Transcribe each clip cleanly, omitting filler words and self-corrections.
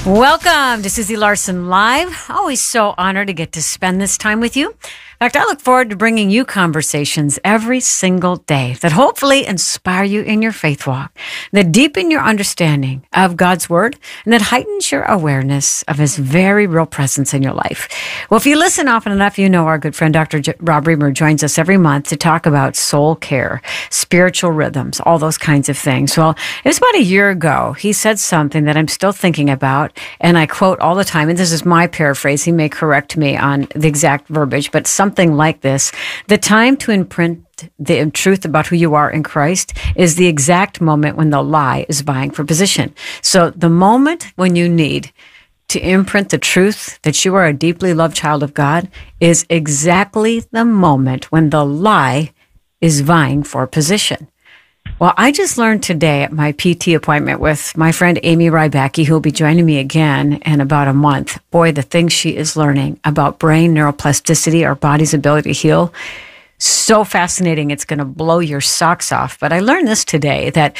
Welcome to Susie Larson Live. Always so honored to get to spend this time with you. In fact, I look forward to bringing you conversations every single day that hopefully inspire you in your faith walk, that deepen your understanding of God's Word, and that heightens your awareness of His very real presence in your life. Well, if you listen often enough, you know our good friend Dr. Rob Reimer joins us every month to talk about soul care, spiritual rhythms, all those kinds of things. Well, it was about a year ago. He said something that I'm still thinking about, and I quote all the time, and this is my paraphrase. He may correct me on the exact verbiage, but something like this: the time to imprint the truth about who you are in Christ is the exact moment when the lie is vying for position. So the moment when you need to imprint the truth that you are a deeply loved child of God is exactly the moment when the lie is vying for position. Well, I just learned today at my PT appointment with my friend Amy Rybacki, who will be joining me again in about a month. Boy, the things she is learning about brain neuroplasticity, our body's ability to heal, so fascinating. It's going to blow your socks off. But I learned this today that,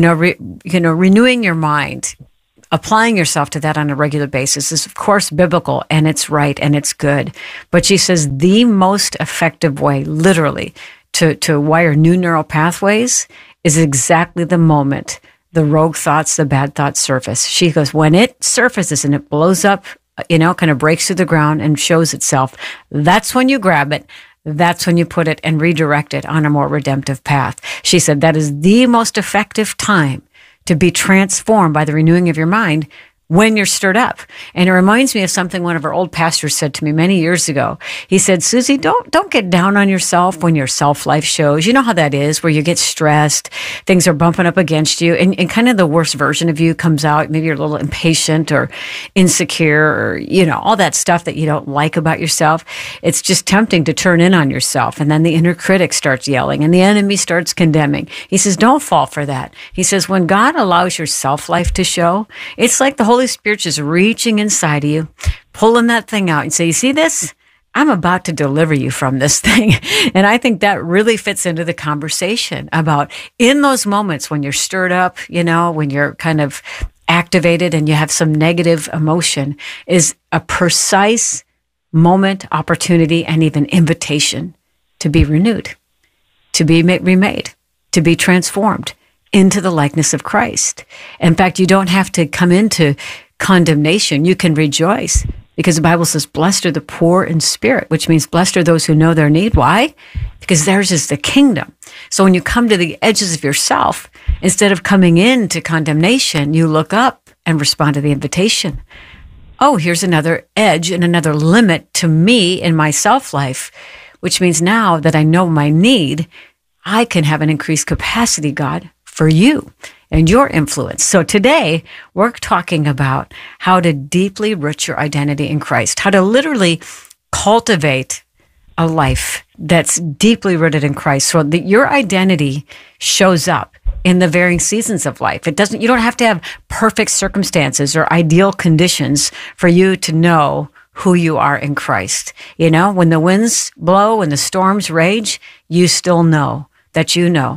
renewing your mind, applying yourself to that on a regular basis is, of course, biblical, and it's right and it's good. But she says the most effective way, literally, to wire new neural pathways is exactly the moment the rogue thoughts, the bad thoughts surface. She goes, when it surfaces and it blows up, kind of breaks through the ground and shows itself, that's when you grab it. That's when you put it and redirect it on a more redemptive path. She said that is the most effective time to be transformed by the renewing of your mind when you're stirred up. And it reminds me of something one of our old pastors said to me many years ago. He said, Susie, don't get down on yourself when your self-life shows. You know how that is, where you get stressed, things are bumping up against you, and kind of the worst version of you comes out. Maybe you're a little impatient or insecure or, all that stuff that you don't like about yourself. It's just tempting to turn in on yourself. And then the inner critic starts yelling and the enemy starts condemning. He says, don't fall for that. He says, when God allows your self-life to show, it's like the Holy Spirit just reaching inside of you, pulling that thing out and say, you see this? I'm about to deliver you from this thing. And I think that really fits into the conversation about in those moments when you're stirred up, when you're kind of activated and you have some negative emotion, is a precise moment, opportunity, and even invitation to be renewed, to be remade, to be transformed into the likeness of Christ. In fact, you don't have to come into condemnation. You can rejoice because the Bible says, blessed are the poor in spirit, which means blessed are those who know their need. Why? Because theirs is the kingdom. So when you come to the edges of yourself, instead of coming into condemnation, you look up and respond to the invitation. Oh, here's another edge and another limit to me in my self-life, which means now that I know my need, I can have an increased capacity, God, for you and your influence. So today, we're talking about how to deeply root your identity in Christ, how to literally cultivate a life that's deeply rooted in Christ so that your identity shows up in the varying seasons of life. You don't have to have perfect circumstances or ideal conditions for you to know who you are in Christ. When the winds blow and the storms rage, you still know that you know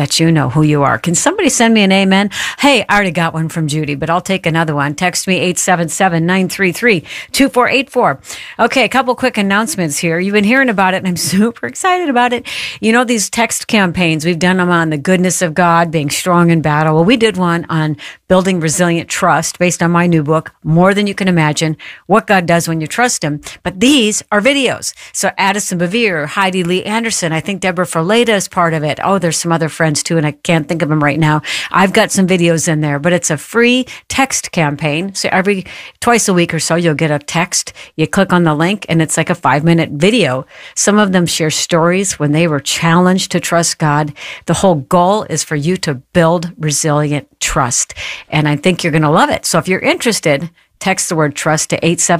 who you are. Can somebody send me an amen? Hey, I already got one from Judy, but I'll take another one. Text me 877-933-2484. Okay, a couple quick announcements here. You've been hearing about it, and I'm super excited about it. These text campaigns, we've done them on the goodness of God, being strong in battle. Well, we did one on building resilient trust based on my new book, More Than You Can Imagine, What God Does When You Trust Him. But these are videos. So Addison Bevere, Heidi Lee Anderson, I think Deborah Ferleta is part of it. Oh, there's some other friends too, and I can't think of them right now. I've got some videos in there, but it's a free text campaign. So twice a week or so, you'll get a text. You click on the link, and it's like a 5-minute video. Some of them share stories when they were challenged to trust God. The whole goal is for you to build resilient trust. And I think you're going to love it. So if you're interested, text the word trust to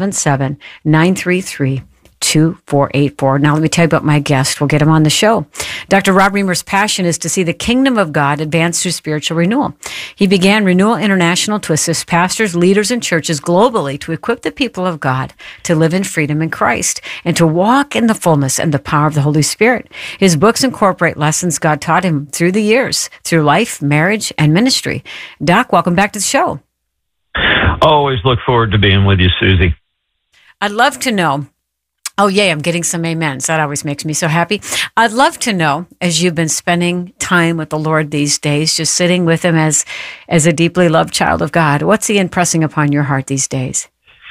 877-933-2484. Now let me tell you about my guest. We'll get him on the show. Dr. Rob Reimer's passion is to see the kingdom of God advance through spiritual renewal. He began Renewal International to assist pastors, leaders, and churches globally to equip the people of God to live in freedom in Christ and to walk in the fullness and the power of the Holy Spirit. His books incorporate lessons God taught him through the years, through life, marriage, and ministry. Doc, welcome back to the show. Always look forward to being with you, Susie. I'd love to know. Oh, yay, I'm getting some amens. That always makes me so happy. I'd love to know, as you've been spending time with the Lord these days, just sitting with him as a deeply loved child of God, what's he impressing upon your heart these days?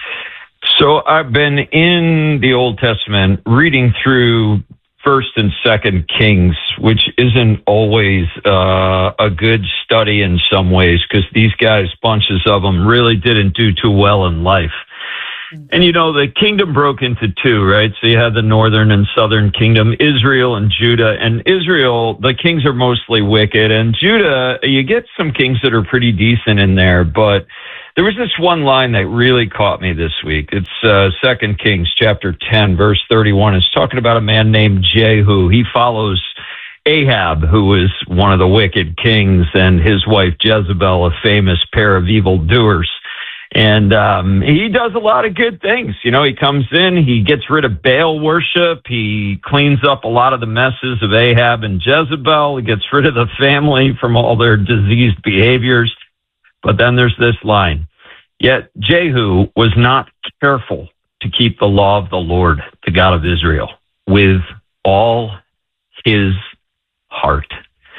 So I've been in the Old Testament reading through 1st and 2nd Kings, which isn't always a good study in some ways, because these guys, bunches of them, really didn't do too well in life. And, the kingdom broke into two, right? So you had the northern and southern kingdom, Israel and Judah. And Israel, the kings are mostly wicked. And Judah, you get some kings that are pretty decent in there. But there was this one line that really caught me this week. It's 2 Kings chapter 10, verse 31. It's talking about a man named Jehu. He follows Ahab, who was one of the wicked kings, and his wife Jezebel, a famous pair of evildoers. And he does a lot of good things. He comes in, he gets rid of Baal worship, he cleans up a lot of the messes of Ahab and Jezebel, he gets rid of the family from all their diseased behaviors. But then there's this line, yet Jehu was not careful to keep the law of the Lord, the God of Israel, with all his heart.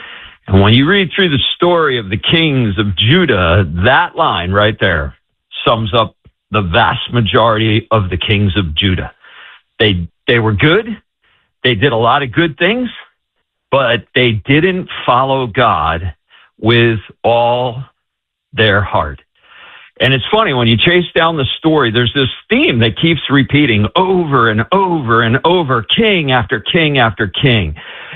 And when you read through the story of the kings of Judah, that line right there sums up the vast majority of the kings of Judah. They were good. They did a lot of good things, but they didn't follow God with all their heart. And it's funny, when you chase down the story, there's this theme that keeps repeating over and over and over, king after king after king.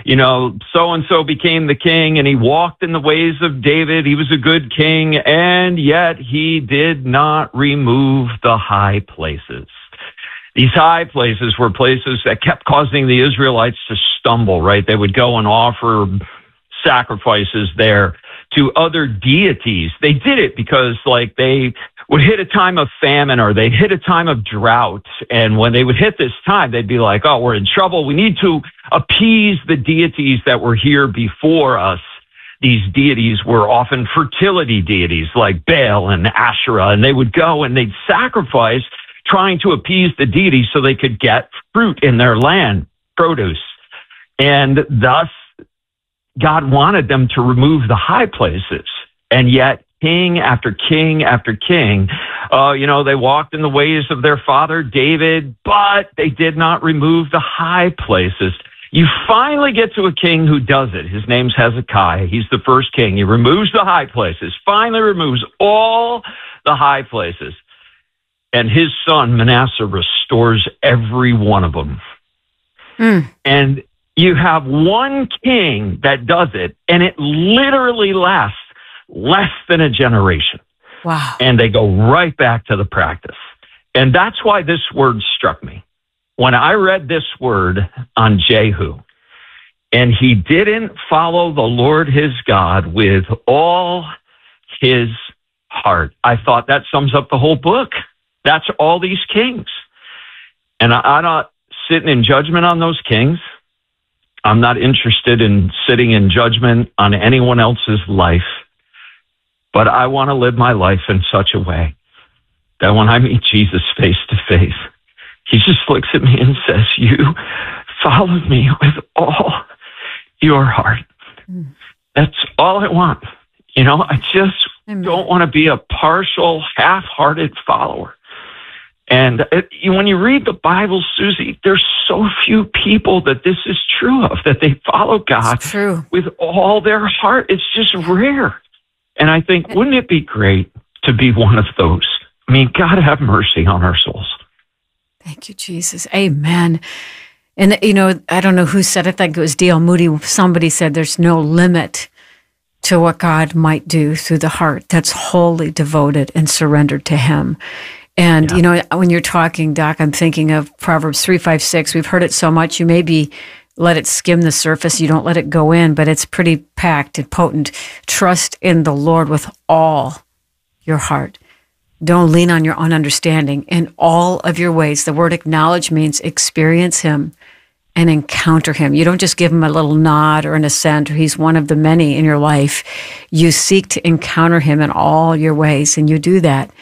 So-and-so became the king, and he walked in the ways of David. He was a good king, and yet he did not remove the high places. These high places were places that kept causing the Israelites to stumble, right? They would go and offer sacrifices there to other deities. They did it because they would hit a time of famine, or they'd hit a time of drought. And when they would hit this time, they'd be like, oh, we're in trouble. We need to appease the deities that were here before us. These deities were often fertility deities like Baal and Asherah. And they would go and they'd sacrifice, trying to appease the deities so they could get fruit in their land, produce. And thus, God wanted them to remove the high places, and yet king after king after king, they walked in the ways of their father David, but they did not remove the high places. You finally get to a king who does it. His name's Hezekiah. He's the first king. He removes the high places, finally removes all the high places. And his son Manasseh restores every one of them. And you have one king that does it, and it literally lasts less than a generation. Wow. And they go right back to the practice. And that's why this word struck me. When I read this word on Jehu, and he didn't follow the Lord his God with all his heart, I thought that sums up the whole book. That's all these kings. And I'm not sitting in judgment on those kings. I'm not interested in sitting in judgment on anyone else's life, but I want to live my life in such a way that when I meet Jesus face to face, he just looks at me and says, you followed me with all your heart. That's all I want. I just don't want to be a partial, half-hearted follower. And when you read the Bible, Susie, there's so few people that this is true of, that they follow God with all their heart. It's just rare. And I think, wouldn't it be great to be one of those? I mean, God have mercy on our souls. Thank you, Jesus. Amen. And, I don't know who said it. I think it was D.L. Moody. Somebody said there's no limit to what God might do through the heart that's wholly devoted and surrendered to him. And, when you're talking, Doc, I'm thinking of Proverbs 3:5-6. We've heard it so much, you maybe let it skim the surface. You don't let it go in, but it's pretty packed and potent. Trust in the Lord with all your heart. Don't lean on your own understanding. In all of your ways, the word acknowledge means experience him and encounter him. You don't just give him a little nod or an assent, or he's one of the many in your life. You seek to encounter him in all your ways, and you do that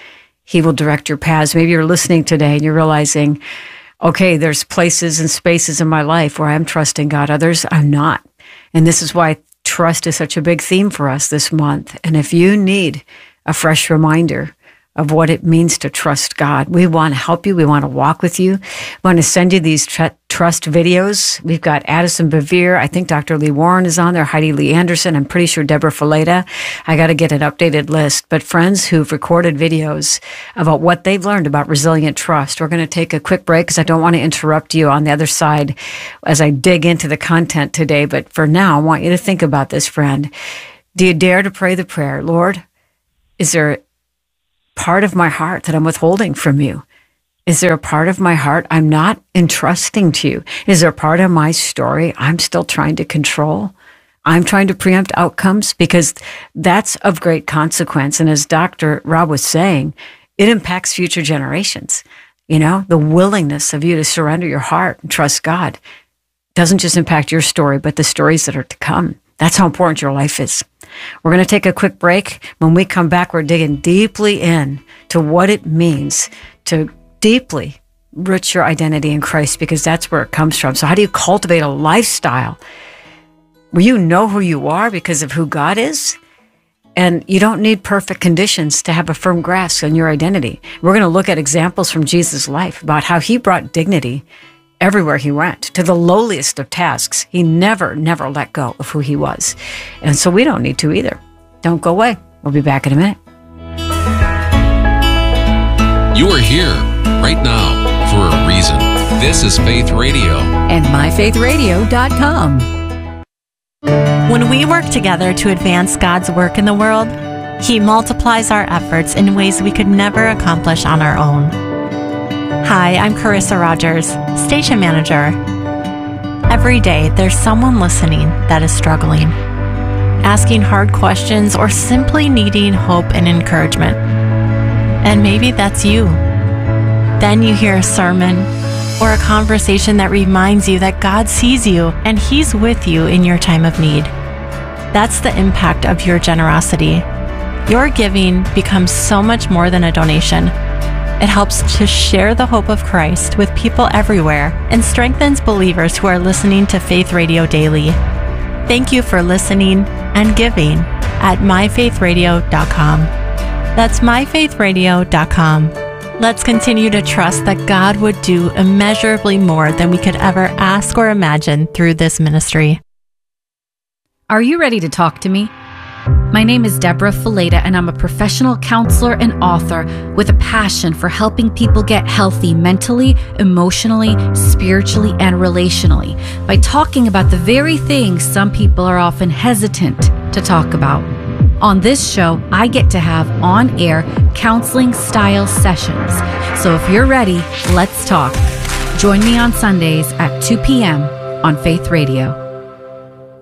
He will direct your paths. Maybe you're listening today and you're realizing, okay, there's places and spaces in my life where I'm trusting God. Others, I'm not. And this is why trust is such a big theme for us this month. And if you need a fresh reminder of what it means to trust God, we want to help you. We want to walk with you. We want to send you these trust videos. We've got Addison Bevere. I think Dr. Lee Warren is on there. Heidi Lee Anderson. I'm pretty sure Deborah Fileta. I got to get an updated list. But friends who've recorded videos about what they've learned about resilient trust. We're going to take a quick break because I don't want to interrupt you on the other side as I dig into the content today. But for now, I want you to think about this, friend. Do you dare to pray the prayer, Lord, is there part of my heart that I'm withholding from you? Is there a part of my heart I'm not entrusting to you? Is there a part of my story I'm still trying to control? I'm trying to preempt outcomes, because that's of great consequence. And as Dr. Rob was saying, it impacts future generations. You know, the willingness of you to surrender your heart and trust God doesn't just impact your story, but the stories that are to come. That's how important your life is. We're going to take a quick break. When we come back, we're digging deeply in to what it means to deeply root your identity in Christ, because that's where it comes from. So how do you cultivate a lifestyle where you know who you are because of who God is? And you don't need perfect conditions to have a firm grasp on your identity. We're going to look at examples from Jesus' life about how he brought dignity everywhere he went, to the lowliest of tasks. He never let go of who he was. And so we don't need to either. Don't go away. We'll be back in a minute. You are here right now for a reason. This is Faith Radio. And myfaithradio.com. When we work together to advance God's work in the world, He multiplies our efforts in ways we could never accomplish on our own. Hi, I'm Carissa Rogers, Station Manager. Every day, there's someone listening that is struggling, asking hard questions, or simply needing hope and encouragement. And maybe that's you. Then you hear a sermon or a conversation that reminds you that God sees you and He's with you in your time of need. That's the impact of your generosity. Your giving becomes so much more than a donation. It helps to share the hope of Christ with people everywhere and strengthens believers who are listening to Faith Radio daily. Thank you for listening and giving at myfaithradio.com. That's myfaithradio.com. Let's continue to trust that God would do immeasurably more than we could ever ask or imagine through this ministry. Are you ready to talk to me? My name is Deborah Fileta, and I'm a professional counselor and author with a passion for helping people get healthy mentally, emotionally, spiritually, and relationally by talking about the very things some people are often hesitant to talk about. On this show, I get to have on-air counseling-style sessions. So if you're ready, let's talk. Join me on Sundays at 2 p.m. on Faith Radio.